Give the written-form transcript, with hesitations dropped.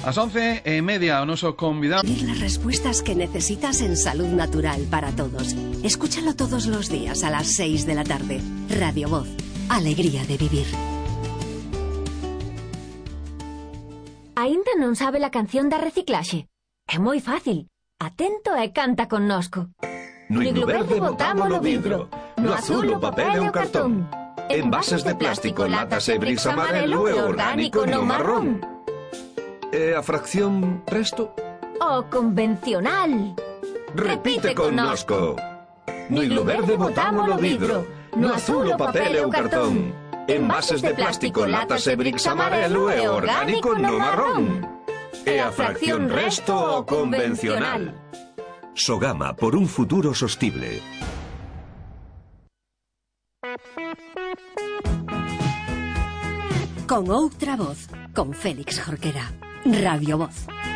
As 11:30 o noso convidado. Las respuestas que necesitas en Salud Natural para todos. Escúchalo todos los días a las 6 de la tarde. Radio Voz. Alegría de vivir. Aínda non sabe a canción da reciclaxe? É moi fácil. Atento e canta connosco. No iglo verde botamos o vidro, no azul o papel e o cartón. Envases de plástico, latas e bricks amarelo e orgánico no marrón. E a fracción resto? O convencional. Repite connosco. No iglo verde botamos o vidro, no azul o papel e o cartón. Envases de plástico, latas e bricks amarelo e orgánico no marrón. E a fracción resto o convencional. Sogama, por un futuro sostible. Con outra voz, con Félix Jorquera. Radio Voz.